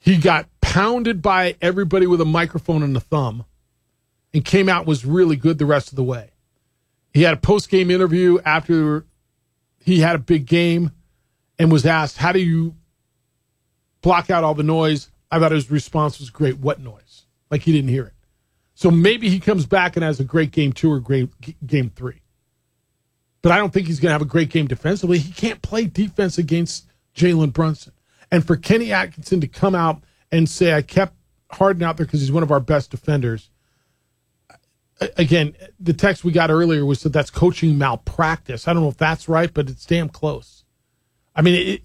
He got pounded by everybody with a microphone and a thumb and came out and was really good the rest of the way. He had a post-game interview after he had a big game and was asked, how do you block out all the noise? I thought his response was great. What noise? Like he didn't hear it. So maybe he comes back and has a great game 2 or great game 3. But I don't think he's going to have a great game defensively. He can't play defense against Jalen Brunson. And for Kenny Atkinson to come out and say, I kept Harden out there because he's one of our best defenders. Again, the text we got earlier was that that's coaching malpractice. I don't know if that's right, but it's damn close. I mean,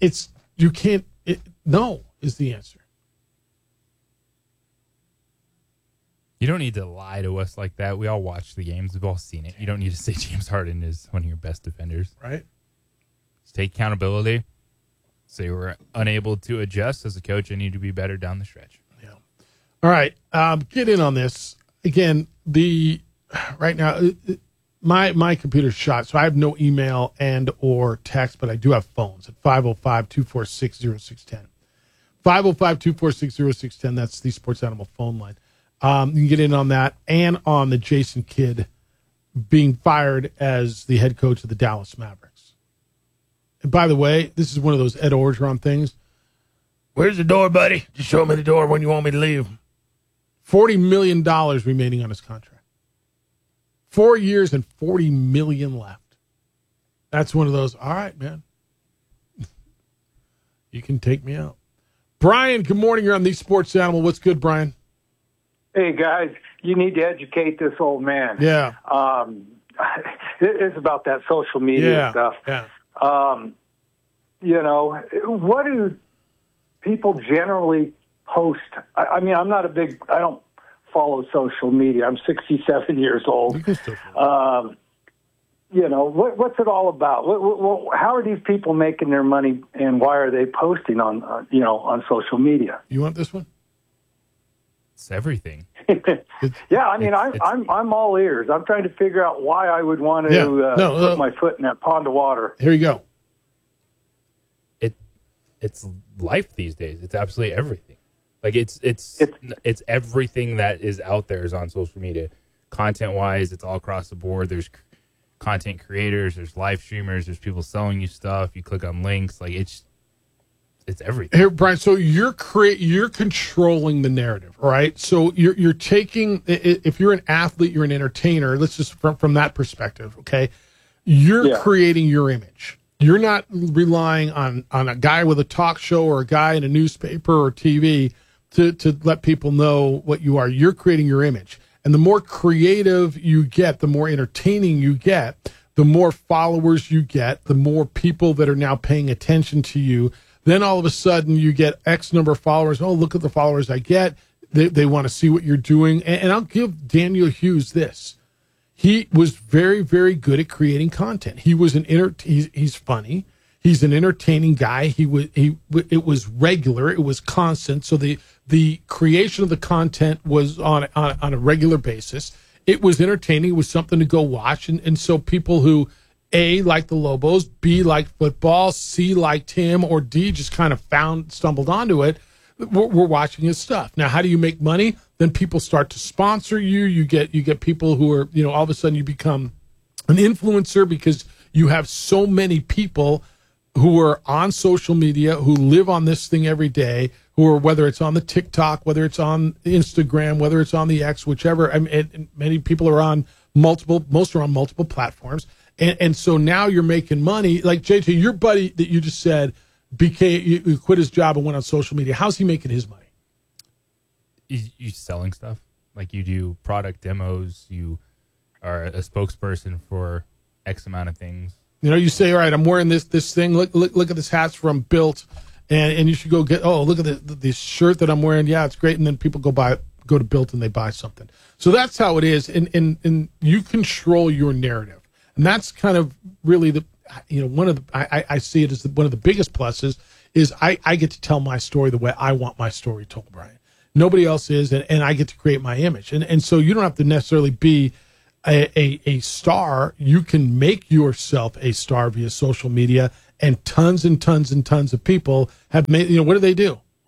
no is the answer. You don't need to lie to us like that. We all watch the games. We've all seen it. You don't need to say James Harden is one of your best defenders. Right. Just take accountability. Say we're unable to adjust as a coach. I need to be better down the stretch. Yeah. All right. Get in on this. Again, right now, my computer's shot, so I have no email and or text, but I do have phones at 505-246-0610. 505-246-0610. That's the Sports Animal phone line. You can get in on that and on the Jason Kidd being fired as the head coach of the Dallas Mavericks. And by the way, this is one of those Ed Orgeron things. Where's the door, buddy? Just show me the door when you want me to leave. $40 million remaining on his contract. 4 years and $40 million left. That's one of those, all right, man. You can take me out. Brian, good morning. You're on the Sports Animal. What's good, Brian? Hey, guys, you need to educate this old man. Yeah. It's about that social media stuff. Yeah. What do people generally post? I mean, I don't follow social media. I'm 67 years old. You can still follow. What's it all about? How are these people making their money, and why are they posting on social media? You want this one? It's everything. Yeah, I mean, I'm all ears. I'm trying to figure out why I would want to put my foot in that pond of water. Here you go. It's life these days. It's absolutely everything. Like it's everything that is out there is on social media. Content wise, it's all across the board. There's content creators, there's live streamers, there's people selling you stuff. You click on links, like it's everything. Here, Brian. So you're controlling the narrative, right? So you're taking, if you're an athlete, you're an entertainer. Let's just from that perspective, okay? You're creating your image. You're not relying on a guy with a talk show or a guy in a newspaper or TV to let people know what you are. You're creating your image. And the more creative you get, the more entertaining you get, the more followers you get, the more people that are now paying attention to you. Then all of a sudden you get X number of followers. Oh, look at the followers I get. They want to see what you're doing. And I'll give Daniel Hughes this. He was very, very good at creating content. He was he's funny. He's an entertaining guy. It was regular. It was constant. So the creation of the content was on a regular basis. It was entertaining. It was something to go watch. And so people who A, liked the Lobos, B, liked football, C, liked him, or D, just kind of stumbled onto it, we're watching his stuff. Now, how do you make money? Then people start to sponsor you. You get people who are, all of a sudden you become an influencer because you have so many people who are on social media, who live on this thing every day, who are, whether it's on the TikTok, whether it's on Instagram, whether it's on the X, whichever. I mean, many people are on most are on multiple platforms. And so now you're making money. Like JT, your buddy that you just said you quit his job and went on social media. How's he making his money? You selling stuff. Like you do product demos. You are a spokesperson for X amount of things. You say, all right, I'm wearing this thing. Look at this hat's from Built, and you should go get. Oh, look at this shirt that I'm wearing. Yeah, it's great. And then people go to Built and they buy something. So that's how it is. And you control your narrative. And that's kind of really one of the, I see it as one of the biggest pluses is I get to tell my story the way I want my story told, Brian. Nobody else is, and I get to create my image. And so you don't have to necessarily be a star. You can make yourself a star via social media, and tons and tons and tons of people have made, what do?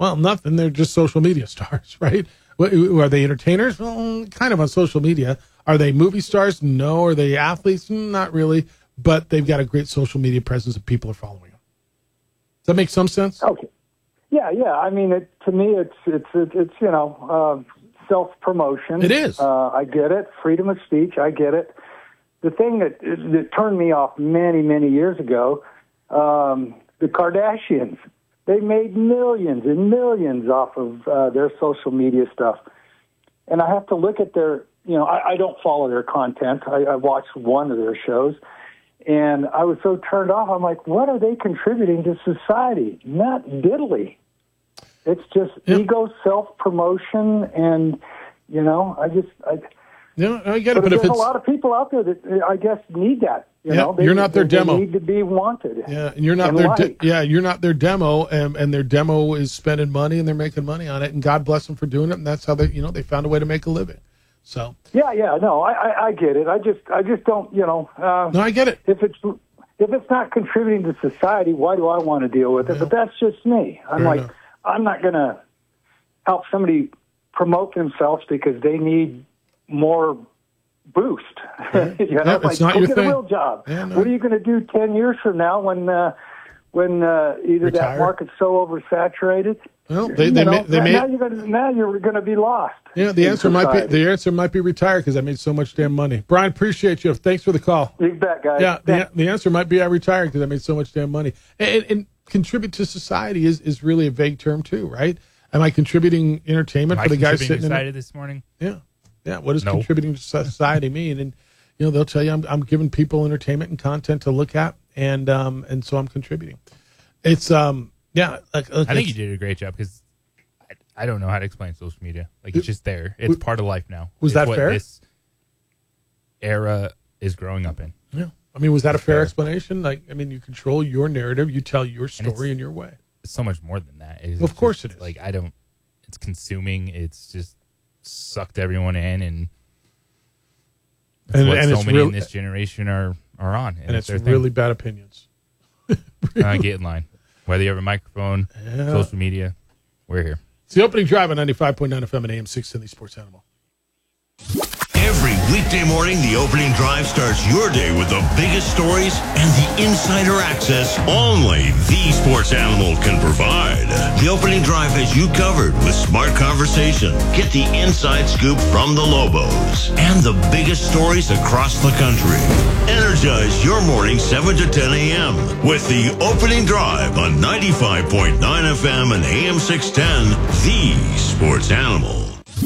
Well, nothing. They're just social media stars, right? Are they entertainers? Well, kind of on social media. Are they movie stars? No. Are they athletes? Not really. But they've got a great social media presence and people are following them. Does that make some sense? Okay. Yeah. I mean, to me, it's self-promotion. It is. I get it. Freedom of speech. I get it. The thing that turned me off many, many years ago, the Kardashians. They made millions and millions off of their social media stuff. And I have to look at their, I don't follow their content. I watched one of their shows, and I was so turned off. I'm like, what are they contributing to society? Not diddly. It's just ego, self-promotion, and, I get it. But there's a lot of people out there that I guess need that. You're not their demo. They need to be wanted. Yeah, and you're not their you're not their demo, and their demo is spending money, and they're making money on it, and God bless them for doing it, and that's how they found a way to make a living. So no, I get it. I just don't, No, I get it. If it's not contributing to society, why do I want to deal with it? But that's just me. I'm not going to help somebody promote themselves because they need more boost. It's not your get thing. A real job. Yeah, no. What are you going to do 10 years from now when either that market's so oversaturated? Well, now you're going to be lost. Yeah, the answer might be retire because I made so much damn money. Brian, appreciate you. Thanks for the call. You bet, guys. Yeah, the answer might be I retired because I made so much damn money. And contribute to society is really a vague term too, right? Am I contributing entertainment for the guys sitting in this morning? Yeah. What does contributing to society mean? And they'll tell you I'm giving people entertainment and content to look at, and so I'm contributing. It's I think you did a great job because I don't know how to explain social media. Like it's just there. It's part of life now. Was that fair? This era is growing up in. Yeah. I mean, was that a fair explanation? You control your narrative, you tell your story in your way. It's so much more than that. Of course it is. It's consuming. It's just sucked everyone in, and so many in this generation are on. And it's really bad opinions. Get in line. Whether you have a microphone, social media, we're here. It's the opening drive on 95.9 FM and AM 610, the Sports Animal. Every weekday morning, the opening drive starts your day with the biggest stories and the insider access only the Sports Animal can provide. The opening drive has you covered with smart conversation. Get the inside scoop from the Lobos and the biggest stories across the country. Energize your morning 7 to 10 a.m. with the opening drive on 95.9 FM and AM 610, the Sports Animal.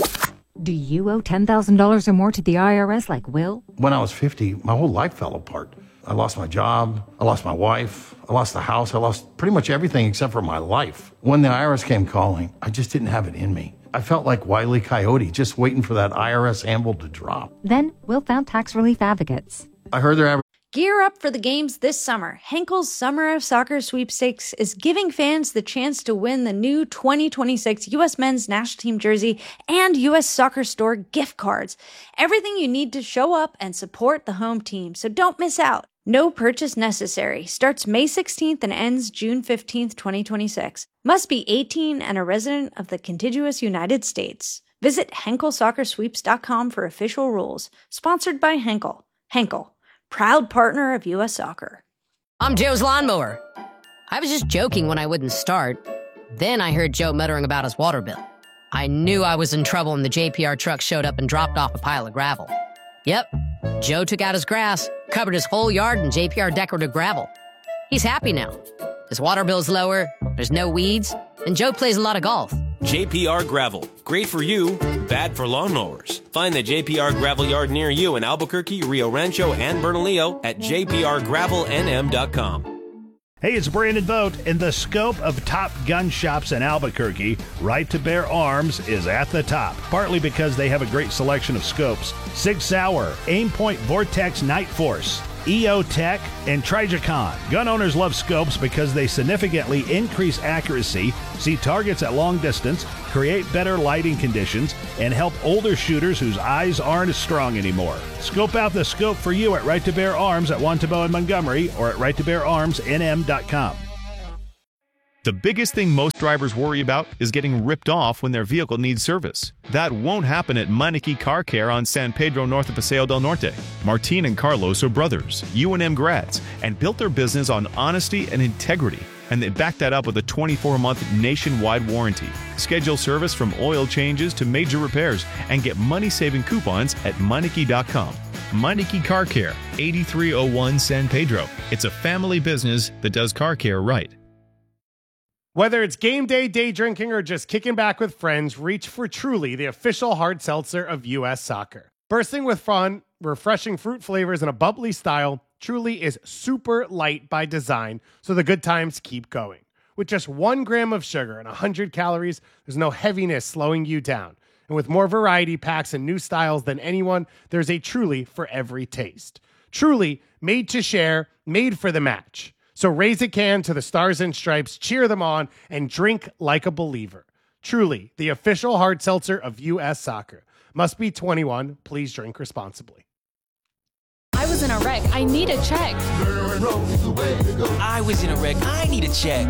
Do you owe $10,000 or more to the IRS like Will? When I was 50, my whole life fell apart. I lost my job, I lost my wife, I lost the house, I lost pretty much everything except for my life. When the IRS came calling, I just didn't have it in me. I felt like Wile E. Coyote, just waiting for that IRS anvil to drop. Then Will found Tax Relief Advocates. I heard their Gear up for the games this summer. Henkel's Summer of Soccer Sweepstakes is giving fans the chance to win the new 2026 U.S. Men's National Team jersey and U.S. Soccer Store gift cards. Everything you need to show up and support the home team, so don't miss out. No purchase necessary. Starts May 16th and ends June 15th, 2026. Must be 18 and a resident of the contiguous United States. Visit HenkelSoccerSweeps.com for official rules. Sponsored by Henkel. Henkel, proud partner of U.S. Soccer. I'm Joe's lawnmower. I was just joking when I wouldn't start. Then I heard Joe muttering about his water bill. I knew I was in trouble when the JPR truck showed up and dropped off a pile of gravel. Yep, Joe took out his grass, covered his whole yard in JPR decorative gravel. He's happy now. His water bill's lower, there's no weeds, and Joe plays a lot of golf. JPR Gravel. Great for you, bad for lawnmowers. Find the JPR Gravel yard near you in Albuquerque, Rio Rancho, and Bernalillo at jprgravelnm.com. Hey, it's Brandon Vogt. In the scope of top gun shops in Albuquerque, Right to Bear Arms is at the top, partly because they have a great selection of scopes. Sig Sauer, Aimpoint Vortex Night Force, EO Tech, and Trijicon. Gun owners love scopes because they significantly increase accuracy, see targets at long distance, create better lighting conditions, and help older shooters whose eyes aren't as strong anymore. Scope out the scope for you at Right to Bear Arms at Wantabo and Montgomery or at righttobeararmsnm.com. The biggest thing most drivers worry about is getting ripped off when their vehicle needs service. That won't happen at Meineke Car Care on San Pedro north of Paseo del Norte. Martin and Carlos are brothers, UNM grads, and built their business on honesty and integrity. And they backed that up with a 24-month nationwide warranty. Schedule service from oil changes to major repairs and get money-saving coupons at Meineke.com. Meineke Car Care, 8301 San Pedro. It's a family business that does car care right. Whether it's game day, day drinking, or just kicking back with friends, reach for Truly, the official hard seltzer of U.S. Soccer. Bursting with fun, refreshing fruit flavors, and a bubbly style, Truly is super light by design, so the good times keep going. With just 1 gram of sugar and 100 calories, there's no heaviness slowing you down. And with more variety packs and new styles than anyone, there's a Truly for every taste. Truly, made to share, made for the match. So raise a can to the Stars and Stripes, cheer them on, and drink like a believer. Truly, the official hard seltzer of U.S. Soccer. Must be 21. Please drink responsibly. I was in a wreck. I need a check. I was in a wreck. I need a check.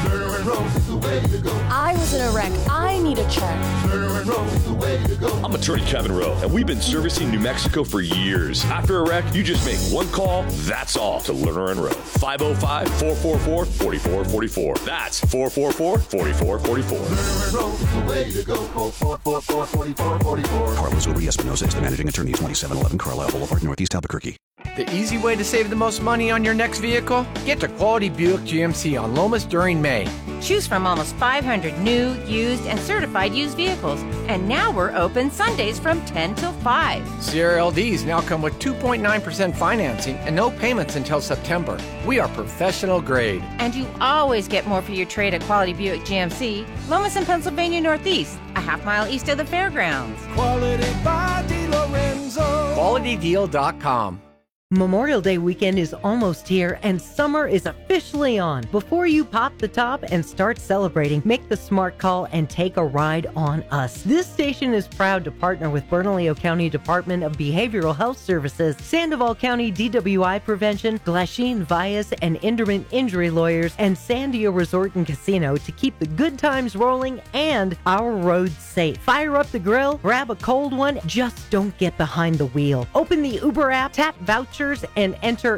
I was in a wreck. I need a check. I'm attorney Kevin Rowe, and we've been servicing New Mexico for years. After a wreck, you just make one call, that's all, to Lerner and Rowe. 505-444-4444. That's 444-4444. Carlos Uber Espinosa is the managing attorney, 2711 Carlisle Boulevard, Northeast Albuquerque. The easy way to save the most money on your next vehicle? Get to Quality Buick GMC on Lomas during May. Choose from almost 500 new, used, and certified used vehicles. And now we're open Sundays from 10 till 5. CRLDs now come with 2.9% financing and no payments until September. We are professional grade. And you always get more for your trade at Quality Buick GMC, Lomas in Pennsylvania Northeast, a half-mile east of the fairgrounds. Quality by DiLorenzo. QualityDeal.com. Memorial Day weekend is almost here and summer is officially on. Before you pop the top and start celebrating, make the smart call and take a ride on us. This station is proud to partner with Bernalillo County Department of Behavioral Health Services, Sandoval County DWI Prevention, Glasheen Vias and Inderman Injury Lawyers, and Sandia Resort and Casino to keep the good times rolling and our roads safe. Fire up the grill, grab a cold one, just don't get behind the wheel. Open the Uber app, tap voucher and enter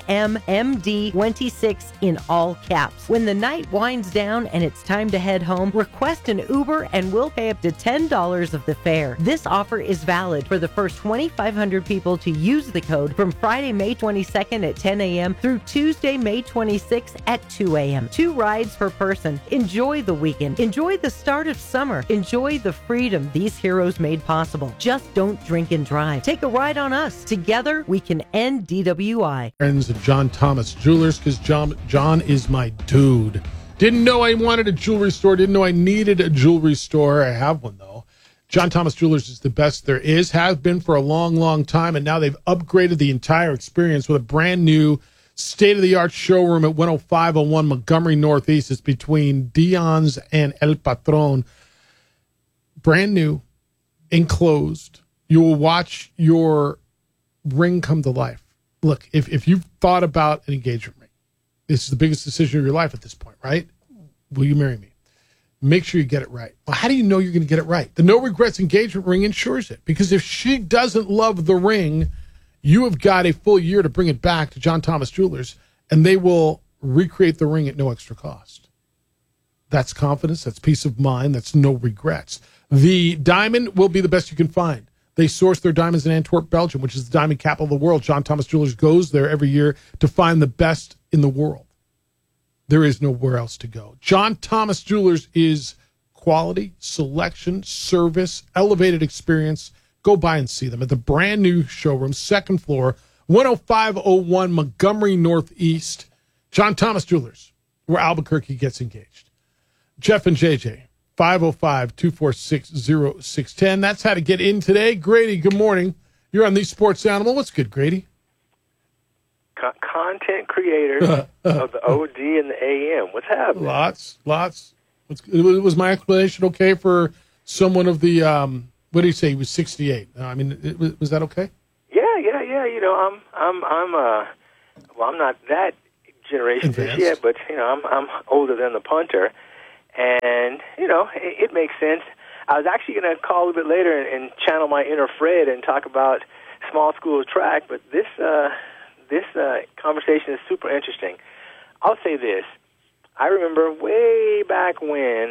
NMMD26 in all caps. When the night winds down and it's time to head home, request an Uber and we'll pay up to $10 of the fare. This offer is valid for the first 2,500 people to use the code from Friday, May 22nd at 10 a.m. through Tuesday, May 26th at 2 a.m. 2 rides per person. Enjoy the weekend. Enjoy the start of summer. Enjoy the freedom these heroes made possible. Just don't drink and drive. Take a ride on us. Together, we can end DWI. Friends of John Thomas Jewelers, because John is my dude. Didn't know I wanted a jewelry store. Didn't know I needed a jewelry store. I have one, though. John Thomas Jewelers is the best there is, has been for a long, long time, and now they've upgraded the entire experience with a brand new state-of-the-art showroom at 10501 Montgomery Northeast. It's between Dion's and El Patron. Brand new, enclosed. You will watch your ring come to life. Look, if you've thought about an engagement ring, this is the biggest decision of your life at this point, right? Will you marry me? Make sure you get it right. Well, how do you know you're going to get it right? The No Regrets engagement ring ensures it, because if she doesn't love the ring, you have got a full year to bring it back to John Thomas Jewelers, and they will recreate the ring at no extra cost. That's confidence. That's peace of mind. That's no regrets. The diamond will be the best you can find. They source their diamonds in Antwerp, Belgium, which is the diamond capital of the world. John Thomas Jewelers goes there every year to find the best in the world. There is nowhere else to go. John Thomas Jewelers is quality, selection, service, elevated experience. Go by and see them at the brand new showroom, second floor, 10501 Montgomery Northeast. John Thomas Jewelers, where Albuquerque gets engaged. Jeff and JJ. 505-246-0610. That's how to get in today. Grady, good morning. You're on the Sports Animal. What's good, Grady? Content creator of the OD and the AM. What's happening? Lots. Was my explanation okay for someone of the, what did he say? He was 68. I mean, was that okay? Yeah. You know, I'm not that generation just yet, but I'm older than the punter, and it makes sense. I was actually going to call a little bit later and channel my inner Fred and talk about small school track, but this conversation is super interesting. I'll say this. I remember way back when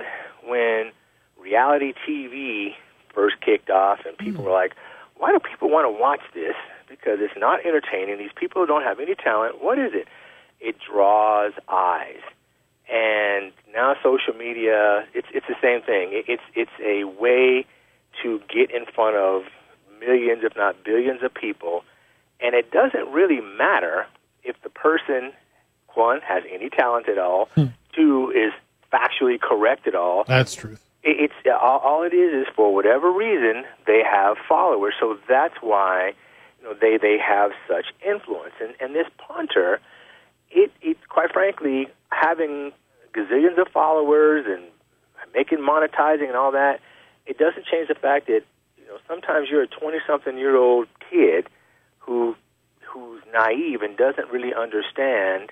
reality TV first kicked off and people were like, why do people want to watch this? Because it's not entertaining. These people don't have any talent. What is it? It draws eyes. And now social media, it's the same thing. It's a way to get in front of millions, if not billions of people, and it doesn't really matter if the person, one, has any talent at all, two, is factually correct at all. That's truth. It's all it is for whatever reason they have followers. So that's why they have such influence. And this punter, it quite frankly, having gazillions of followers and making monetizing and all that, it doesn't change the fact that sometimes you're a 20-something-year-old kid who's naive and doesn't really understand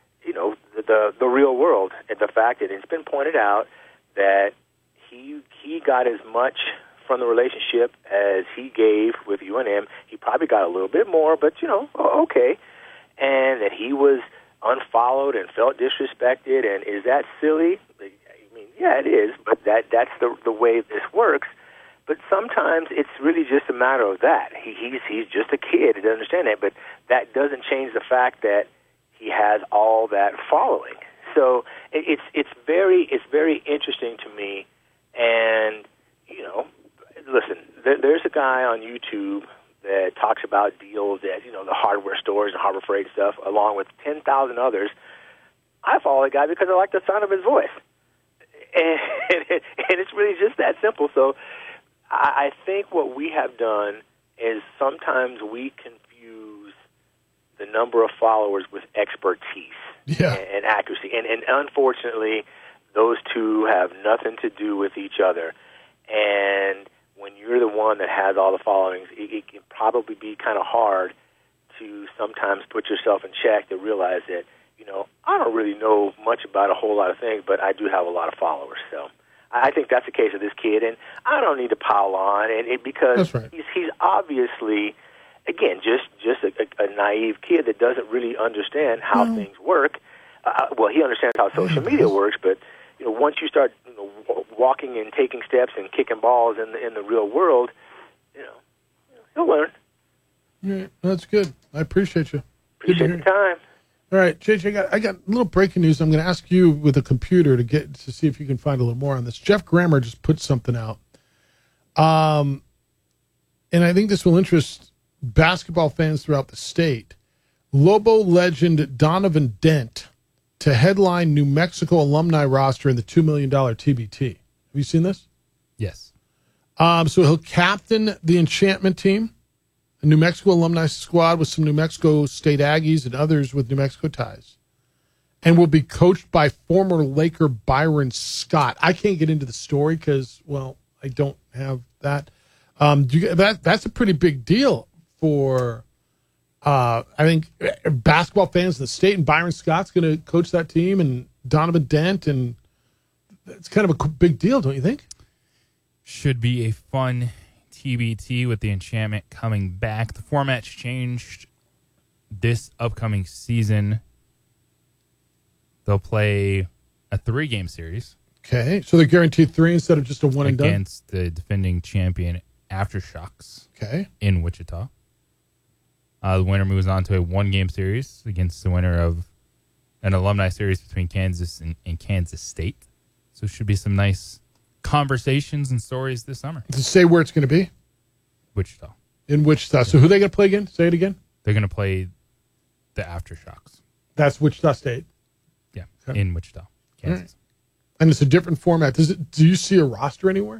the real world, and the fact that it's been pointed out that he got as much from the relationship as he gave with UNM. He probably got a little bit more, but okay. And that he was unfollowed and felt disrespected. And is that silly? I mean, yeah, it is. But that's the way this works. But sometimes it's really just a matter of that. He's just a kid. He doesn't understand that. But that doesn't change the fact that he has all that following. So it's very interesting to me. And listen, there's a guy on YouTube that talks about deals at the hardware stores and Harbor Freight stuff, along with 10,000 others. I follow the guy because I like the sound of his voice, and it's really just that simple. So I think what we have done is sometimes we confuse the number of followers with expertise and accuracy, and unfortunately, those two have nothing to do with each other. And when you're the one that has all the followings, it can probably be kind of hard to sometimes put yourself in check to realize that, I don't really know much about a whole lot of things, but I do have a lot of followers. So I think that's the case of this kid, and I don't need to pile on, because he's obviously, again, just a naive kid that doesn't really understand how things work. Well, he understands how social media works, but once you start walking and taking steps and kicking balls in the real world, he'll learn. Yeah, that's good. I appreciate you. Appreciate the time. All right, JJ, I got a little breaking news. I'm going to ask you with a computer to see if you can find a little more on this. Jeff Grammer just put something out, and I think this will interest basketball fans throughout the state. Lobo legend Donovan Dent to headline New Mexico alumni roster in the $2 million TBT. Have you seen this? Yes. So he'll captain the Enchantment team, a New Mexico alumni squad with some New Mexico State Aggies and others with New Mexico ties, and will be coached by former Laker Byron Scott. I can't get into the story because, I don't have that. That's a pretty big deal for I think basketball fans in the state, and Byron Scott's going to coach that team, and Donovan Dent, and it's kind of a big deal, don't you think? Should be a fun TBT with the Enchantment coming back. The format's changed this upcoming season. They'll play a 3-game series. Okay, so they're guaranteed 3 instead of just a one and done? Against the defending champion Aftershocks in Wichita. The winner moves on to a 1-game series against the winner of an alumni series between Kansas and Kansas State. So it should be some nice conversations and stories this summer. To say where it's going to be? Wichita. In Wichita. So who are they going to play again? Say it again. They're going to play the Aftershocks. That's Wichita State? Yeah, in Wichita, Kansas. Right. And it's a different format. Do you see a roster anywhere?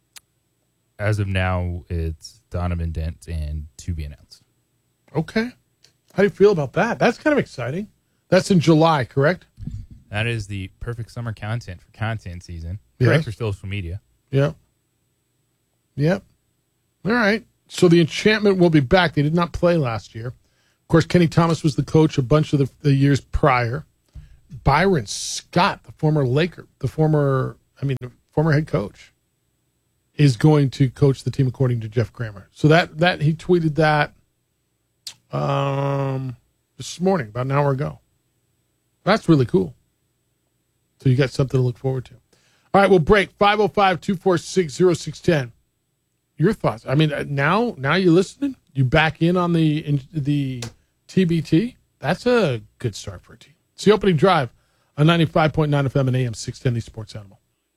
As of now, it's Donovan Dent and to be announced. Okay. How do you feel about that? That's kind of exciting. That's in July, correct? That is the perfect summer content for content season. Yes. Great for social media. Yep. All right. So the Enchantment will be back. They did not play last year. Of course, Kenny Thomas was the coach a bunch of the years prior. Byron Scott, the former Laker, the former head coach, is going to coach the team according to Jeff Kramer. So that he tweeted that this morning, about an hour ago. That's really cool. So you got something to look forward to. All right, we'll break. 505-246-0610. Your thoughts? I mean, now you're listening. You back in on the TBT. That's a good start for a team. It's the opening drive on 95.9 FM and AM 610, the Sports Animal.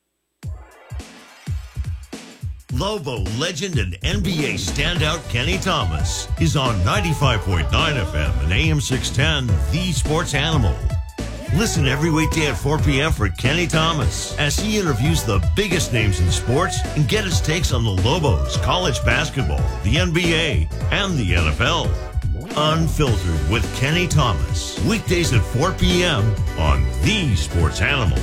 Lobo legend and NBA standout Kenny Thomas is on 95.9 FM and AM 610, the Sports Animal. Listen every weekday at 4 p.m. for Kenny Thomas as he interviews the biggest names in sports and get his takes on the Lobos, college basketball, the NBA, and the NFL. Unfiltered with Kenny Thomas. Weekdays at 4 p.m. on the Sports Animal.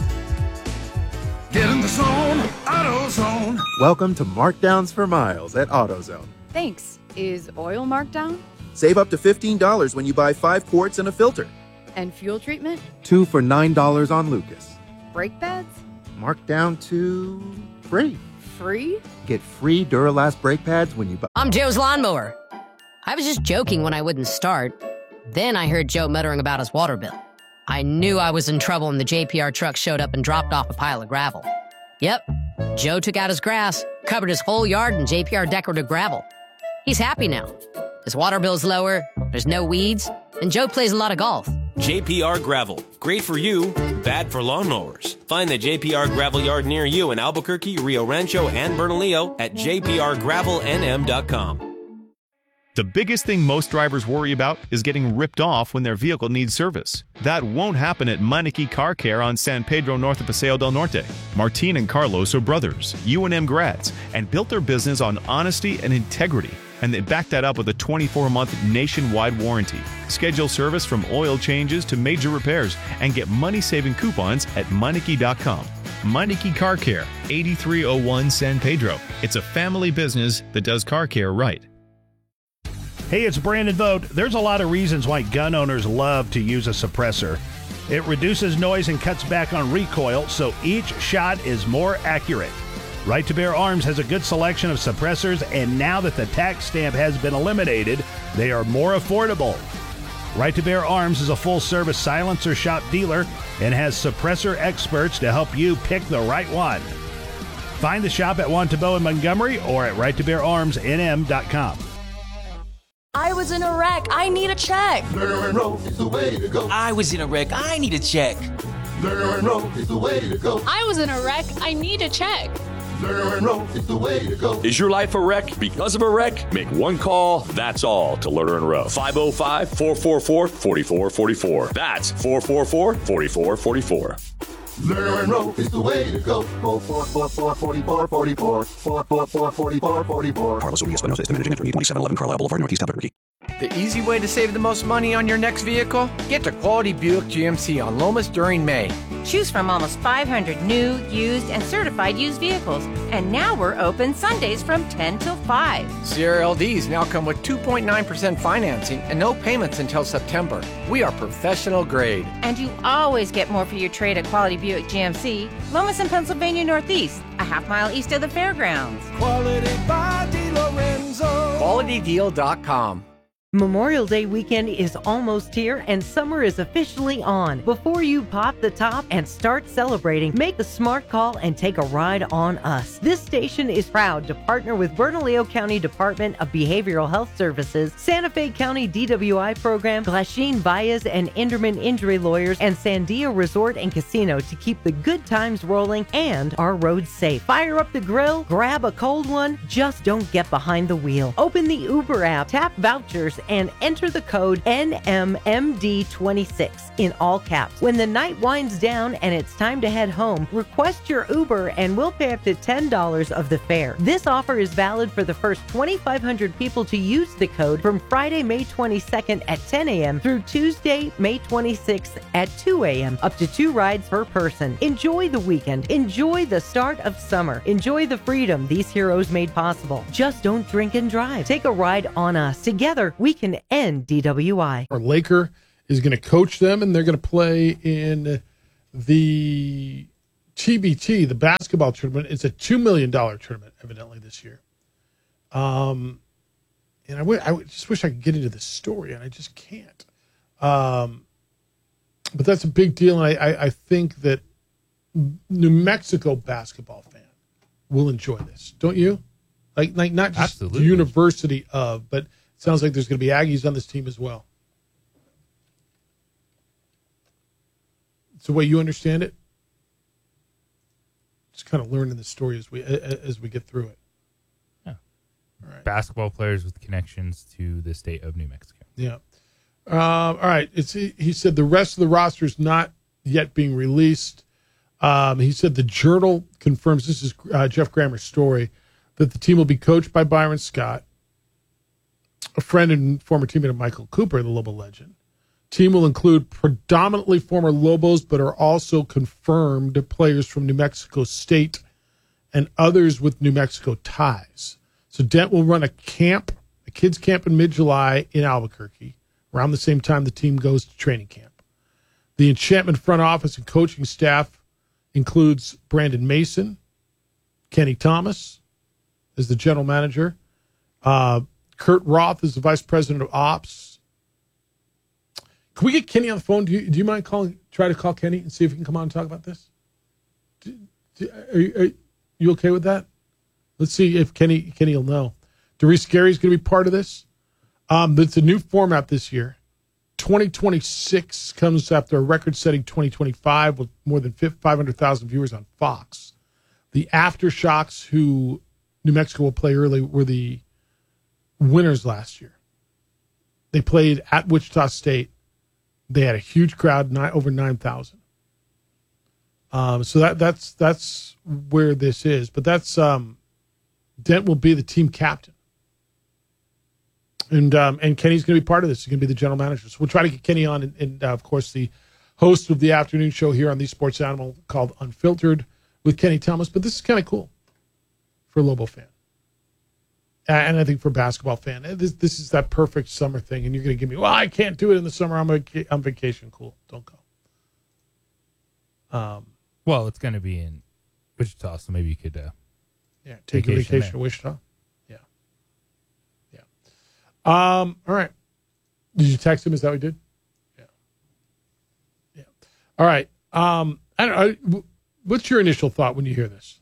Get in the zone, AutoZone. Welcome to Markdowns for Miles at AutoZone. Thanks. Is oil marked down? Save up to $15 when you buy 5 quarts and a filter. And fuel treatment? 2 for $9 on Lucas. Brake pads? Marked down to free. Free? Get free Duralast brake pads when you buy. I'm Joe's Lawnmower. I was just joking when I wouldn't start. Then I heard Joe muttering about his water bill. I knew I was in trouble when the JPR truck showed up and dropped off a pile of gravel. Yep, Joe took out his grass, covered his whole yard in JPR decorative gravel. He's happy now. His water bill's lower, there's no weeds, and Joe plays a lot of golf. JPR Gravel. Great for you, bad for lawnmowers. Find the JPR Gravel Yard near you in Albuquerque, Rio Rancho, and Bernalillo at jprgravelnm.com. The biggest thing most drivers worry about is getting ripped off when their vehicle needs service. That won't happen at Meineke Car Care on San Pedro north of Paseo del Norte. Martin and Carlos are brothers, UNM grads, and built their business on honesty and integrity. And they back that up with a 24-month nationwide warranty. Schedule service from oil changes to major repairs and get money-saving coupons at Meineke.com. Meineke Car Care, 8301 San Pedro. It's a family business that does car care right. Hey, it's Brandon Vogt. There's a lot of reasons why gun owners love to use a suppressor. It reduces noise and cuts back on recoil, so each shot is more accurate. Right to Bear Arms has a good selection of suppressors, and now that the tax stamp has been eliminated, they are more affordable. Right to Bear Arms is a full-service silencer shop dealer and has suppressor experts to help you pick the right one. Find the shop at Wantabo in Montgomery or at righttobeararmsnm.com. I was in a wreck. I need a check. Learn Road is the way to go. I was in a wreck. I need a check. Learn Road is the way to go. I was in a wreck. I need a check. Learn Road is the way to go. Is your life a wreck because of a wreck? Make one call, that's all, to Lerner and Rowe. 505-444-4444. That's 444-4444. Learn Road is the way to go. 444-4444. 444-4444. Carlos Urias Espinosa, Estimate Managing Attorney, 2711 Carlisle Boulevard, Northeast Albuquerque. The easy way to save the most money on your next vehicle? Get to Quality Buick GMC on Lomas during May. Choose from almost 500 new, used, and certified used vehicles. And now we're open Sundays from 10 till 5. CRLDs now come with 2.9% financing and no payments until September. We are professional grade. And you always get more for your trade at Quality Buick GMC, Lomas and Pennsylvania Northeast, a half-mile east of the fairgrounds. Quality by DiLorenzo. QualityDeal.com. Memorial Day weekend is almost here and summer is officially on. Before you pop the top and start celebrating, make the smart call and take a ride on us. This station is proud to partner with Bernalillo County Department of Behavioral Health Services, Santa Fe County DWI Program, Glasheen Baez and Inderman Injury Lawyers, and Sandia Resort and Casino to keep the good times rolling and our roads safe. Fire up the grill, grab a cold one, just don't get behind the wheel. Open the Uber app, tap vouchers, and enter the code NMMD26 in all caps. When the night winds down and it's time to head home, request your Uber and we'll pay up to $10 of the fare. This offer is valid for the first 2,500 people to use the code from Friday, May 22nd at 10 a.m. through Tuesday, May 26th at 2 a.m. Up to 2 rides per person. Enjoy the weekend. Enjoy the start of summer. Enjoy the freedom these heroes made possible. Just don't drink and drive. Take a ride on us. Together, we can end DWI. Or Laker is going to coach them, and they're going to play in the TBT, the basketball tournament. It's a $2 million tournament, evidently, this year. And I just wish I could get into this story, and I just can't. But that's a big deal, and I think that New Mexico basketball fan will enjoy this, don't you? Like not just Absolutely. the university of, but it sounds like there's going to be Aggies on this team as well. It's the way you understand it. Just kind of learning the story as we get through it. Yeah. All right. Basketball players with connections to the state of New Mexico. Yeah. All right. He said the rest of the roster is not yet being released. He said the Journal confirms, this is Jeff Grammer's story, that the team will be coached by Byron Scott, a friend and former teammate of Michael Cooper, the Lobo legend. Team will include predominantly former Lobos, but are also confirmed players from New Mexico State and others with New Mexico ties. So Dent will run a kids camp in mid-July in Albuquerque, around the same time the team goes to training camp. The Enchantment front office and coaching staff includes Brandon Mason, Kenny Thomas as the general manager, Kurt Roth is the vice president of ops. Can we get Kenny on the phone? Do you mind try to call Kenny and see if he can come on and talk about this? Are you okay with that? Let's see if Kenny will know. Doris Gary's going to be part of this. It's a new format this year. 2026 comes after a record-setting 2025 with more than 500,000 viewers on Fox. The Aftershocks, who New Mexico will play early, were the winners last year. They played at Wichita State. They had a huge crowd, over 9,000. So that's where this is. But that's Dent will be the team captain. And Kenny's going to be part of this. He's going to be the general manager. So we'll try to get Kenny on, and of course, the host of the afternoon show here on the Sports Animal called Unfiltered with Kenny Thomas. But this is kind of cool for a Lobo fan. And I think for a basketball fan, this is that perfect summer thing. And you're going to give me, well, I can't do it in the summer. I'm on vacation. Cool. Don't go. Well, it's going to be in Wichita, so maybe you could take a vacation to Wichita. All right. Did you text him? Is that what you did? Yeah. All right. I don't know. What's your initial thought when you hear this?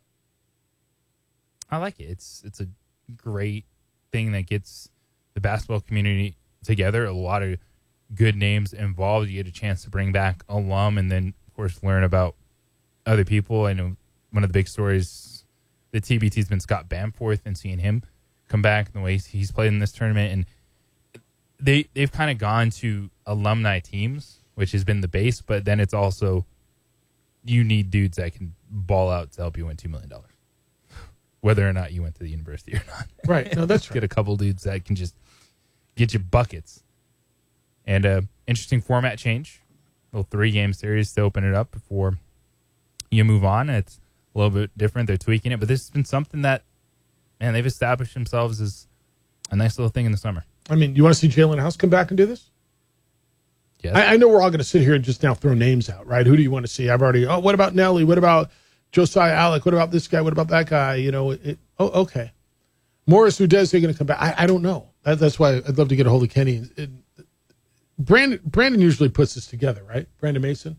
I like it. It's a great thing that gets the basketball community together. A lot of good names involved. You get a chance to bring back alum and then, of course, learn about other people. I know one of the big stories, the TBT has been Scott Bamforth, and seeing him come back and the way he's played in this tournament. And they've kind of gone to alumni teams, which has been the base, but then it's also you need dudes that can ball out to help you win $2 million, whether or not you went to the university or not. Right. No, that's right. Get a couple dudes that can just get you buckets. And interesting format change. A little 3-game series to open it up before you move on. It's a little bit different. They're tweaking it, but this has been something that, man, they've established themselves as a nice little thing in the summer. I mean, you want to see Jalen House come back and do this? Yes. I know we're all going to sit here and just now throw names out, right? Who do you want to see? What about Nelly? What about Josiah Alec? What about this guy? What about that guy? Okay. Morris Udeze going to come back? I don't know. That's why I'd love to get a hold of Kenny. Brandon usually puts this together, right? Brandon Mason?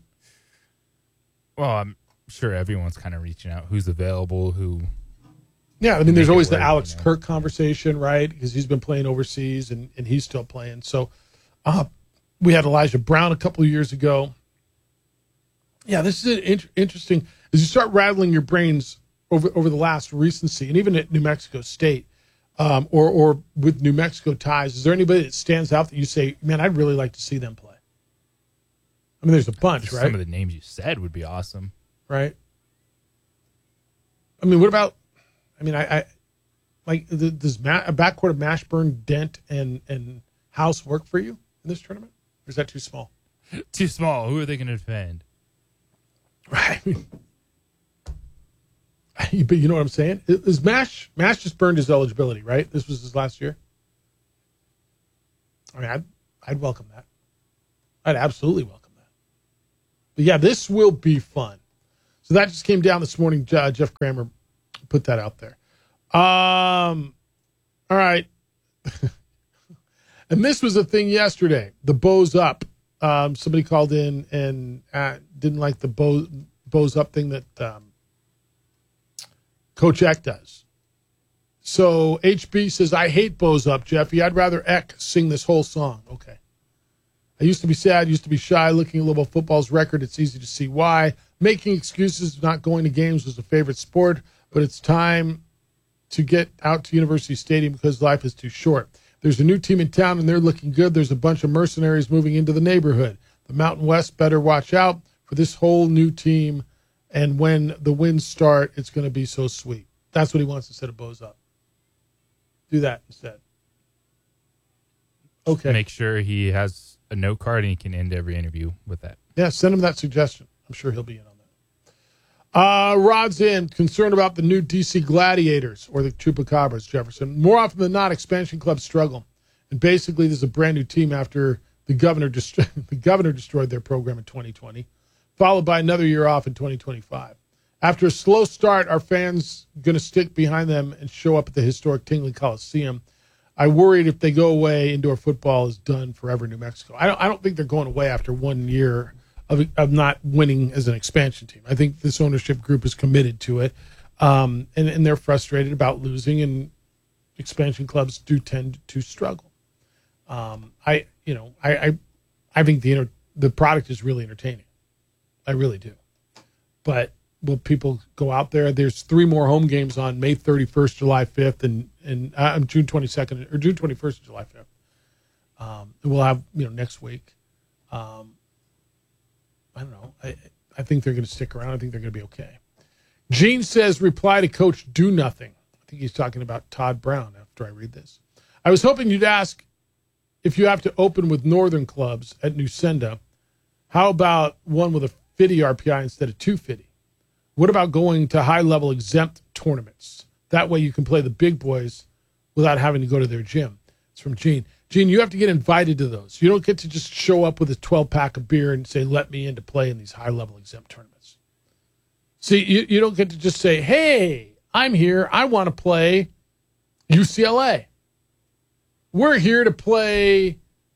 Well, I'm sure everyone's kind of reaching out. Who's available? Who? Yeah, I mean, there's always the Alex Kirk conversation, right? Because he's been playing overseas and he's still playing. So we had Elijah Brown a couple of years ago. Yeah, this is interesting. As you start rattling your brains over the last recency, and even at New Mexico State or with New Mexico ties, is there anybody that stands out that you say, man, I'd really like to see them play? I mean, there's a bunch, right? Some of the names you said would be awesome. Right. I mean, what about, I like, does a backcourt of Mashburn, Dent, and House work for you in this tournament? Or is that too small? Too small. Who are they going to defend? Right. But you know what I'm saying? Is Mash just burned his eligibility, right? This was his last year. I mean, I'd welcome that. I'd absolutely welcome that. But yeah, this will be fun. So that just came down this morning. Jeff Kramer put that out there. All right. And this was a thing yesterday. The Bows Up. Somebody called in and didn't like the Bows Up thing that Coach Eck does. So HB says, I hate Bows Up, Jeffy. I'd rather Eck sing this whole song. Okay. I used to be sad, used to be shy. Looking at Louisville football's record, it's easy to see why. Making excuses of not going to games was a favorite sport, but it's time to get out to University Stadium because life is too short. There's a new team in town, and they're looking good. There's a bunch of mercenaries moving into the neighborhood. The Mountain West better watch out for this whole new team, and when the wins start, it's going to be so sweet. That's what he wants instead of Bows Up. Do that instead. Okay. Make sure he has a note card and he can end every interview with that. Yeah, send him that suggestion. I'm sure he'll be in on that. Rod's in, concerned about the new DC Gladiators or the Chupacabras, Jefferson. More often than not, expansion clubs struggle. And basically, this is a brand new team after the governor destroyed their program in 2020, followed by another year off in 2025. After a slow start, are fans going to stick behind them and show up at the historic Tingley Coliseum? I worried if they go away, indoor football is done forever in New Mexico. I don't think they're going away after 1 year of not winning as an expansion team. I think this ownership group is committed to it, and they're frustrated about losing, and expansion clubs do tend to struggle. I think the product is really entertaining. I really do. But will people go out there? There's 3 more home games on May 31st, July 5th, and June 22nd or June 21st and July 5th. We'll have next week. I don't know. I think they're going to stick around. I think they're going to be okay. Gene says, reply to Coach Do Nothing. I think he's talking about Todd Brown after I read this. I was hoping you'd ask if you have to open with Northern clubs at New Senda, how about one with a 50 RPI instead of 250? What about going to high-level exempt tournaments? That way you can play the big boys without having to go to their gym. It's from Gene. Gene, you have to get invited to those. You don't get to just show up with a 12-pack of beer and say, let me in to play in these high-level exempt tournaments. See, you don't get to just say, hey, I'm here. I want to play UCLA. We're here to play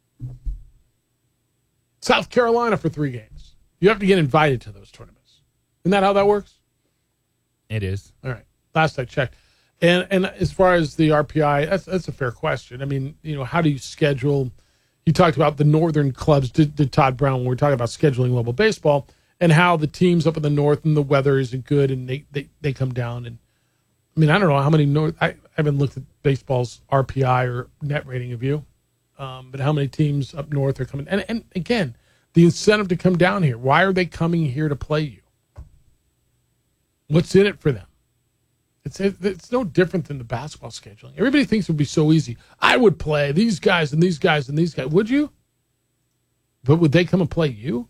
South Carolina for 3 games. You have to get invited to those tournaments. Isn't that how that works? It is. All right. Last I checked. And as far as the RPI, that's a fair question. I mean, how do you schedule? You talked about the Northern clubs, did Todd Brown, when we were talking about scheduling local baseball, and how the teams up in the North and the weather isn't good, and they come down. And I mean, I don't know how many I haven't looked at baseball's RPI or net rating of you, but how many teams up north are coming? And again, the incentive to come down here. Why are they coming here to play you? What's in it for them? It's no different than the basketball scheduling. Everybody thinks it would be so easy. I would play these guys and these guys and these guys. Would you? But would they come and play you?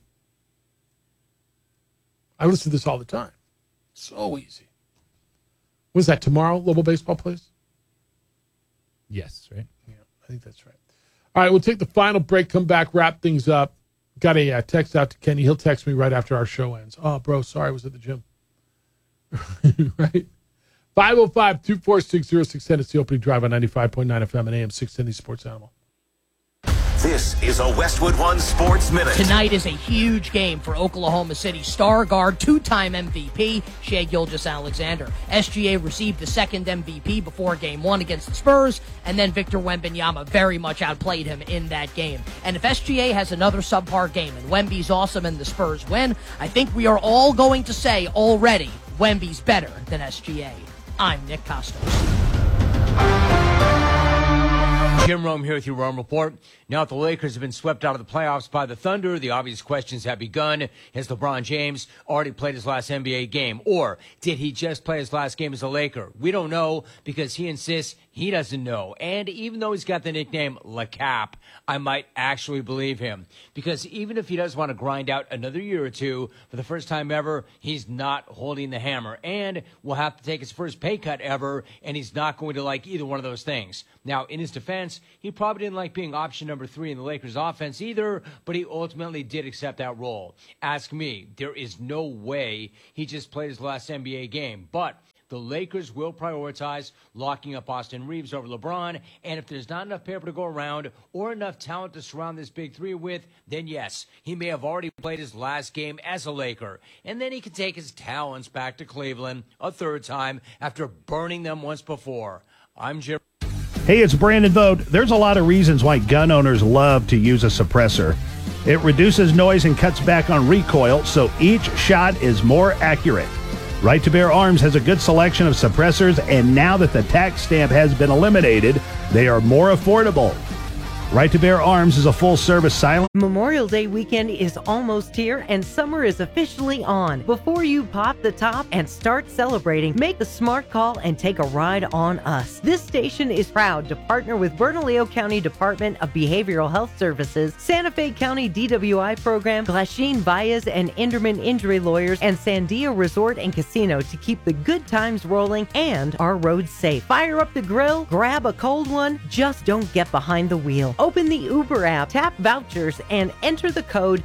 I listen to this all the time. So easy. When's that, tomorrow, Global Baseball plays? Yes, right? Yeah, I think that's right. All right, we'll take the final break, come back, wrap things up. Got a text out to Kenny. He'll text me right after our show ends. Oh, bro, sorry, I was at the gym. Right? 505-246-0610. It's the opening drive on 95.9 FM and AM 610, the Sports Animal. This is a Westwood One Sports Minute. Tonight is a huge game for Oklahoma City star guard, 2-time MVP, Shai Gilgeous-Alexander. SGA received the second MVP before Game 1 against the Spurs, and then Victor Wembanyama very much outplayed him in that game. And if SGA has another subpar game and Wemby's awesome and the Spurs win, I think we are all going to say already, Wemby's better than SGA. I'm Nick Costos. Jim Rome here with your Rome Report. Now that the Lakers have been swept out of the playoffs by the Thunder, the obvious questions have begun. Has LeBron James already played his last NBA game? Or did he just play his last game as a Laker? We don't know because he insists he doesn't know. And even though he's got the nickname Le Cap, I might actually believe him. Because even if he does want to grind out another year or two, for the first time ever, he's not holding the hammer. And will have to take his first pay cut ever, and he's not going to like either one of those things. Now, in his defense, defense. He probably didn't like being option number 3 in the Lakers offense either, but he ultimately did accept that role. Ask me, there is no way he just played his last NBA game, but the Lakers will prioritize locking up Austin Reeves over LeBron, and if there's not enough paper to go around or enough talent to surround this big three with, then yes, he may have already played his last game as a Laker, and then he can take his talents back to Cleveland a third time after burning them once before. I'm Jim. Hey, it's Brandon Vogt. There's a lot of reasons why gun owners love to use a suppressor. It reduces noise and cuts back on recoil, so each shot is more accurate. Right to Bear Arms has a good selection of suppressors, and now that the tax stamp has been eliminated, they are more affordable. Right to Bear Arms is a full-service silent. Memorial Day weekend is almost here and summer is officially on. Before you pop the top and start celebrating, make the smart call and take a ride on us. This station is proud to partner with Bernalillo County Department of Behavioral Health Services, Santa Fe County DWI Program, Glasheen Baez and Enderman Injury Lawyers, and Sandia Resort and Casino to keep the good times rolling and our roads safe. Fire up the grill, grab a cold one, just don't get behind the wheel. Open the Uber app, tap vouchers, and enter the code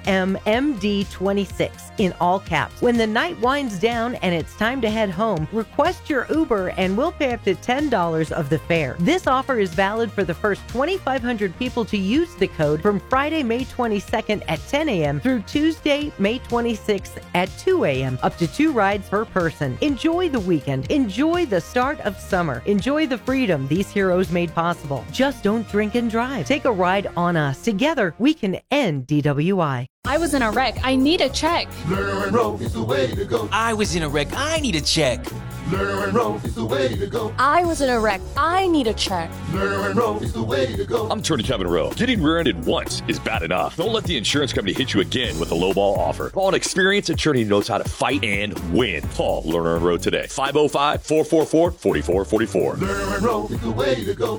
NMMD26 in all caps. When the night winds down and it's time to head home, request your Uber and we'll pay up to $10 of the fare. This offer is valid for the first 2,500 people to use the code from Friday, May 22nd at 10 a.m. through Tuesday, May 26th at 2 a.m. Up to 2 rides per person. Enjoy the weekend. Enjoy the start of summer. Enjoy the freedom these heroes made possible. Just don't drink and drive. Take a ride on us. Together, we can end DWI. I was in a wreck. I need a check. Learn and roll is the way to go. I was in a wreck. I need a check. Learn and roll is the way to go. I was in a wreck. I need a check. Learn and roll is the way to go. I'm Attorney Kevin Rowe. Getting rear-ended once is bad enough. Don't let the insurance company hit you again with a lowball offer. Call an experienced attorney who knows how to fight and win. Call Lerner and Rowe today. 505-444-4444. Learn and roll is the way to go.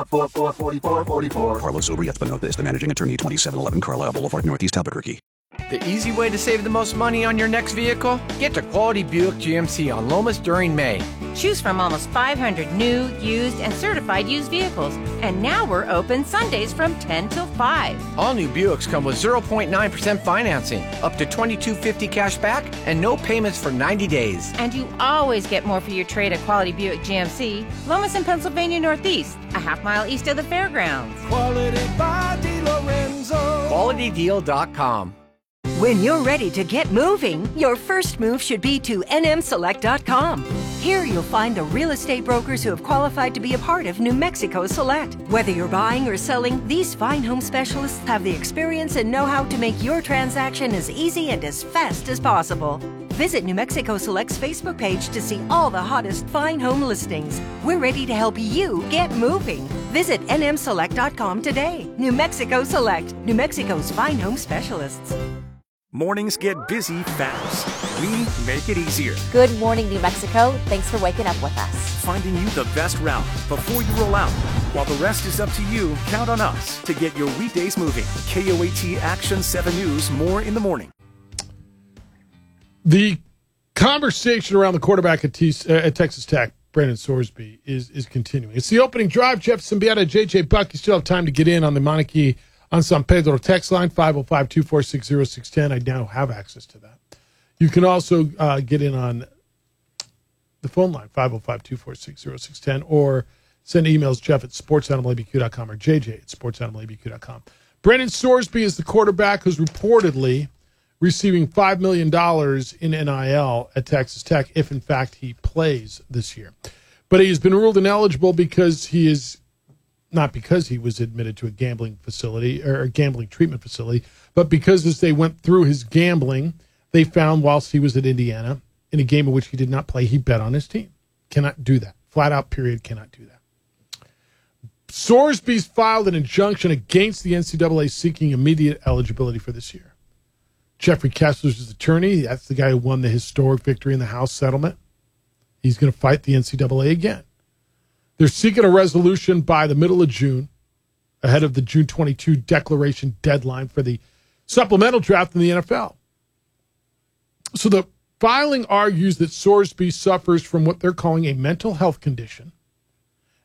444-4444. Carlos Obriet is the managing attorney, 2711 Carlisle Boulevard, Northeast Albuquerque. The easy way to save the most money on your next vehicle? Get to Quality Buick GMC on Lomas during May. Choose from almost 500 new, used, and certified used vehicles. And now we're open Sundays from 10 till 5. All new Buicks come with 0.9% financing, up to $2,250 cash back, and no payments for 90 days. And you always get more for your trade at Quality Buick GMC, Lomas in Pennsylvania Northeast, a half-mile east of the fairgrounds. Quality by DiLorenzo. QualityDeal.com. When you're ready to get moving, your first move should be to nmselect.com. Here you'll find the real estate brokers who have qualified to be a part of New Mexico Select. Whether you're buying or selling, these fine home specialists have the experience and know-how to make your transaction as easy and as fast as possible. Visit New Mexico Select's Facebook page to see all the hottest fine home listings. We're ready to help you get moving. Visit nmselect.com today. New Mexico Select, New Mexico's fine home specialists. Mornings get busy fast. We make it easier. Good morning, New Mexico. Thanks for waking up with us. Finding you the best route before you roll out. While the rest is up to you, count on us to get your weekdays moving. KOAT Action 7 News, more in the morning. The conversation around the quarterback at Texas Tech, Brandon Sorsby, is continuing. It's the opening drive. Jeff Symbieta, JJ Buck. You still have time to get in on the Monarchy on San Pedro text line, 505-246-0610. I now have access to that. You can also get in on the phone line, 505-246-0610, or send emails, Jeff at sportsanimalabq.com or JJ at sportsanimalabq.com. Brandon Sorsby is the quarterback who's reportedly receiving $5 million in NIL at Texas Tech if, in fact, he plays this year. But he has been ruled ineligible because he is not because he was admitted to a gambling facility or a gambling treatment facility, but because as they went through his gambling, they found whilst he was at Indiana in a game in which he did not play, he bet on his team. Cannot do that. Flat out, period, cannot do that. Sorsby's filed an injunction against the NCAA seeking immediate eligibility for this year. Jeffrey Kessler's his attorney. That's the guy who won the historic victory in the House settlement. He's going to fight the NCAA again. They're seeking a resolution by the middle of June, ahead of the June 22 declaration deadline for the supplemental draft in the NFL. So the filing argues that Sorsby suffers from what they're calling a mental health condition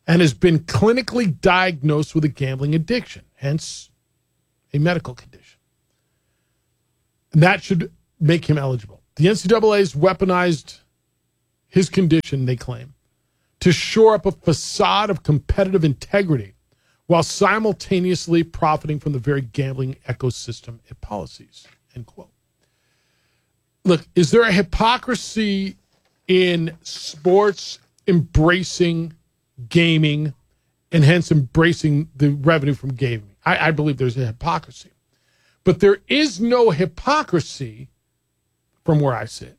and has been clinically diagnosed with a gambling addiction, hence a medical condition. And that should make him eligible. The NCAA has weaponized his condition, they claim, to shore up a facade of competitive integrity while simultaneously profiting from the very gambling ecosystem it policies, end quote. Look, is there a hypocrisy in sports embracing gaming and hence embracing the revenue from gaming? I believe there's a hypocrisy. But there is no hypocrisy, from where I sit,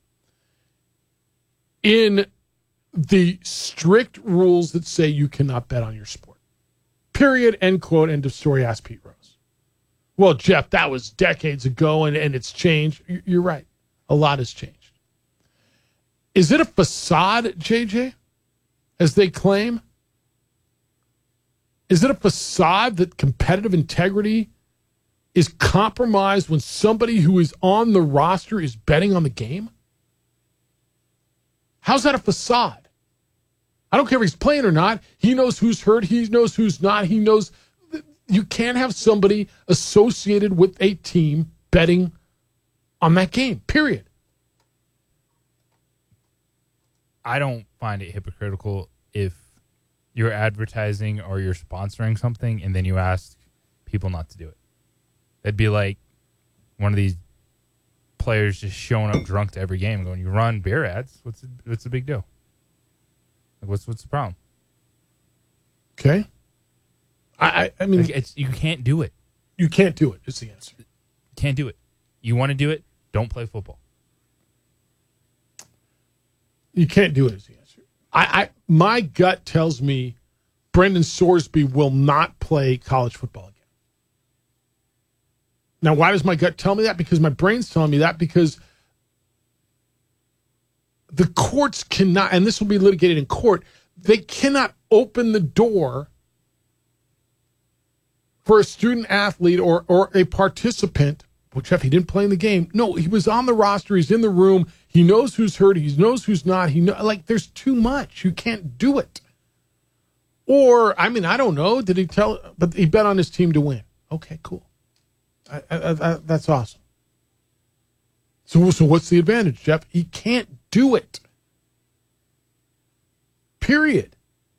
in the strict rules that say you cannot bet on your sport. Period, end quote, end of story, asked Pete Rose. Well, Jeff, that was decades ago and it's changed. You're right. A lot has changed. Is it a facade, JJ, as they claim? Is it a facade that competitive integrity is compromised when somebody who is on the roster is betting on the game? How's that a facade? I don't care if he's playing or not. He knows who's hurt. He knows who's not. He knows you can't have somebody associated with a team betting on that game, period. I don't find it hypocritical if you're advertising or you're sponsoring something and then you ask people not to do it. It'd be like one of these players just showing up drunk to every game going, you run beer ads? What's the big deal? Like, what's the problem? Okay. I mean, like you can't do it. You can't do it is the answer. Can't do it. You want to do it? Don't play football. You can't do it is the answer. My gut tells me Brendan Sorsby will not play college football again. Now, why does my gut tell me that? Because my brain's telling me that because the courts cannot, and this will be litigated in court, they cannot open the door for a student athlete or a participant. Well, Jeff, he didn't play in the game. No, he was on the roster. He's in the room. He knows who's hurt. He knows who's not. There's too much. You can't do it. Or, I mean, I don't know. Did he tell? But he bet on his team to win. Okay, cool. That's awesome. So what's the advantage, Jeff? He can't do it. Period.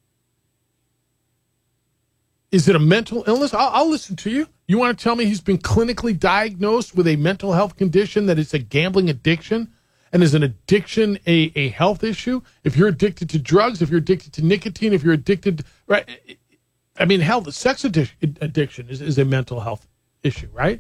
Is it a mental illness? I'll listen to you. You want to tell me he's been clinically diagnosed with a mental health condition that is a gambling addiction? And is an addiction a health issue? If you're addicted to drugs, if you're addicted to nicotine, if you're addicted, right? I mean, hell, the sex addiction is a mental health issue, right?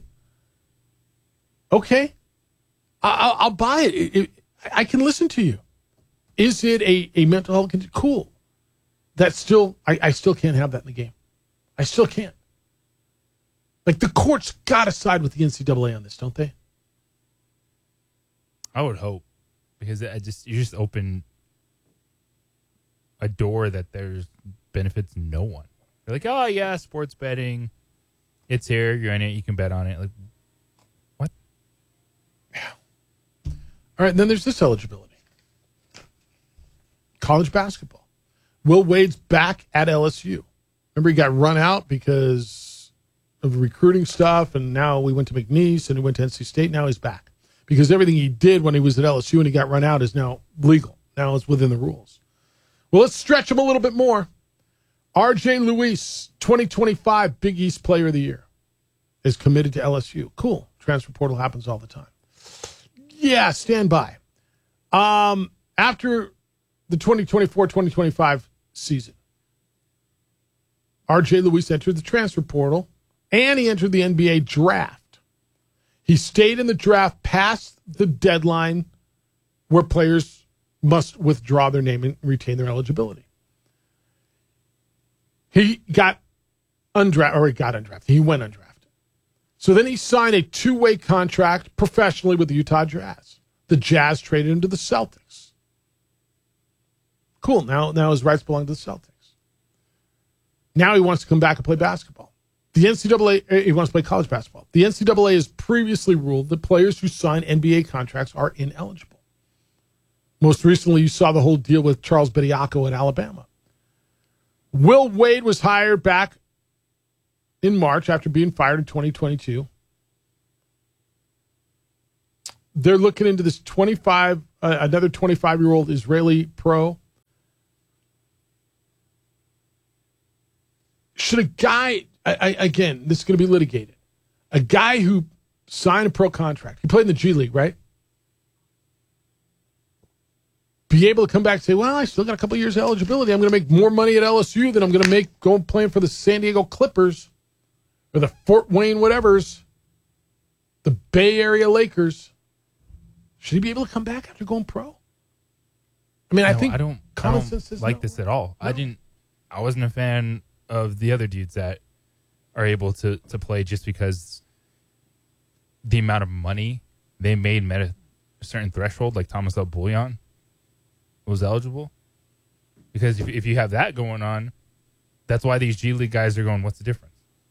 Okay. I'll buy it. I can listen to you. Is it a mental health condition? Cool. That's still, I still can't have that in the game. I still can't. Like, the courts got to side with the NCAA on this, don't they? I would hope, because you just open a door that benefits no one. They're like, oh yeah, sports betting, it's here, you're in it, you can bet on it. Like, what? Yeah. All right, and then there's this eligibility. College basketball. Will Wade's back at LSU. Remember, he got run out because of recruiting stuff, and now we went to McNeese, and he went to NC State. Now he's back. Because everything he did when he was at LSU and he got run out is now legal. Now it's within the rules. Well, let's stretch him a little bit more. R.J. Luis, 2025 Big East Player of the Year, is committed to LSU. Cool. Transfer portal happens all the time. Yeah, stand by. After the 2024-2025 season, R.J. Luis entered the transfer portal, and he entered the NBA draft. He stayed in the draft past the deadline where players must withdraw their name and retain their eligibility. He got undrafted. He went undrafted. So then he signed a two-way contract professionally with the Utah Jazz. The Jazz traded him to the Celtics. Cool. Now his rights belong to the Celtics. Now he wants to come back and play basketball. The NCAA, he wants to play college basketball. The NCAA has previously ruled that players who sign NBA contracts are ineligible. Most recently, you saw the whole deal with Charles Bediako at Alabama. Will Wade was hired back in March after being fired in 2022. They're looking into this another 25-year-old Israeli pro. Should a guy, again, this is going to be litigated, a guy who signed a pro contract, he played in the G League, right? Be able to come back and say, well, I still got a couple of years of eligibility. I'm going to make more money at LSU than I'm going to make going playing for the San Diego Clippers or the Fort Wayne whatevers, the Bay Area Lakers. Should he be able to come back after going pro? I mean, I think I don't like this at all. No. I wasn't a fan of the other dudes that are able to play just because the amount of money they made met a certain threshold, like Thomas Bullion was eligible. Because if you have that going on, that's why these G League guys are going, what's the difference?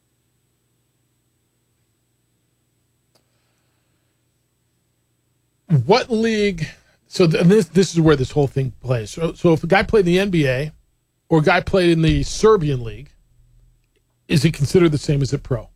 What league? So this is where this whole thing plays. So if a guy played in the NBA or a guy played in the Serbian league, is he considered the same as a pro?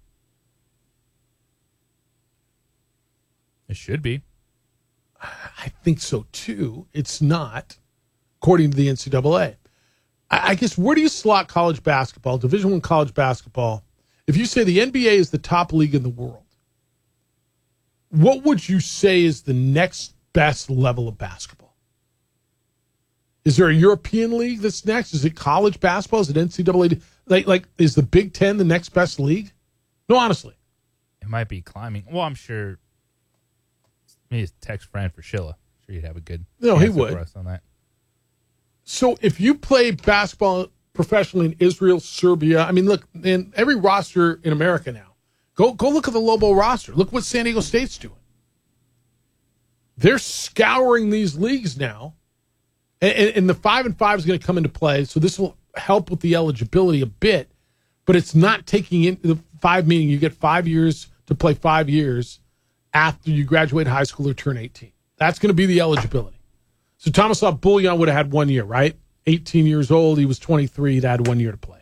It should be. I think so too. It's not, according to the NCAA. I guess, where do you slot college basketball, Division I college basketball? If you say the NBA is the top league in the world, what would you say is the next best level of basketball? Is there a European league that's next? Is it college basketball? Is it NCAA? Like, is the Big Ten the next best league? No, honestly. It might be climbing. Well, I'm sure. Maybe it's text Fran for Shilla. I'm sure you'd have a good he would. For us on that. So if you play basketball professionally in Israel, Serbia, I mean, look, in every roster in America now, go look at the Lobo roster. Look what San Diego State's doing. They're scouring these leagues now, and the 5 and 5 is going to come into play. So this will help with the eligibility a bit, but it's not taking in the 5, meaning you get 5 years to play 5 years after you graduate high school or turn 18. That's going to be the eligibility. So Thomas Bullion would have had 1 year, right? 18 years old, he was 23, he'd had 1 year to play.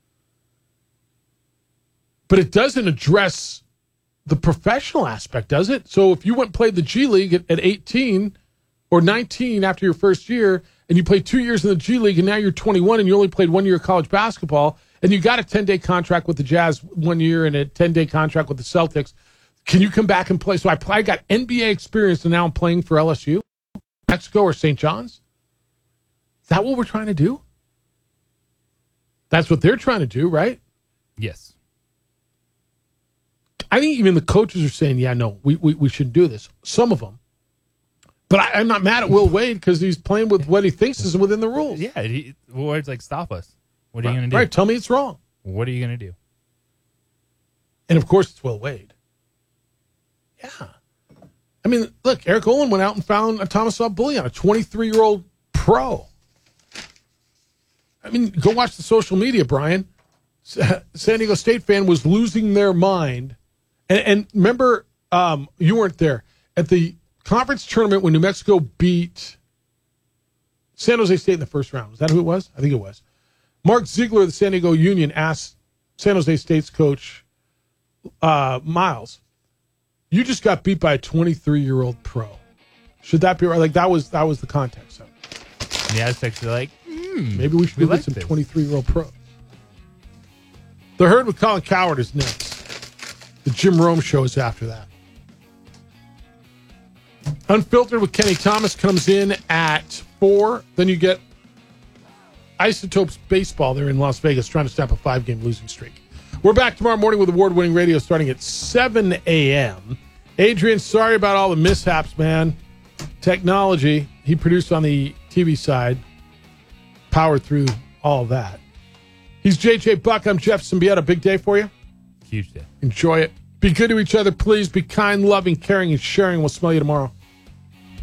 But it doesn't address the professional aspect, does it? So if you went and played the G League at 18 or 19 after your first year, and you played 2 years in the G League, and now you're 21 and you only played 1 year of college basketball, and you got a 10-day contract with the Jazz 1 year and a 10-day contract with the Celtics, can you come back and play? So I got NBA experience, and now I'm playing for LSU, Mexico, or St. John's? Is that what we're trying to do? That's what they're trying to do, right? Yes. I think even the coaches are saying, yeah, no, we shouldn't do this. Some of them. But I'm not mad at Will Wade because he's playing with what he thinks is within the rules. Yeah, Wade's like, stop us. What are you going to do? Right, tell me it's wrong. What are you going to do? And, of course, it's Will Wade. Yeah. I mean, look, Eric Olin went out and found a Thomas Bullion, a 23-year-old pro. I mean, go watch the social media, Brian. San Diego State fan was losing their mind. And remember, you weren't there. At the conference tournament when New Mexico beat San Jose State in the first round. Was that who it was? I think it was. Mark Ziegler of the San Diego Union asked San Jose State's coach, Miles, you just got beat by a 23-year-old pro. Should that be right? Like, that was the context of it. The Aztecs are like, maybe we should look at some 23-year-old pros. The Herd with Colin Cowherd is next. The Jim Rome Show is after that. Unfiltered with Kenny Thomas comes in at 4. Then you get Isotopes Baseball. They're in Las Vegas trying to stop a 5-game losing streak. We're back tomorrow morning with award-winning radio starting at 7 a.m. Adrian, sorry about all the mishaps, man. Technology, he produced on the TV side, powered through all of that. He's JJ Buck. I'm Jeff Symbieta. Big day for you? Huge day. Enjoy it. Be good to each other, please. Be kind, loving, caring, and sharing. We'll smell you tomorrow.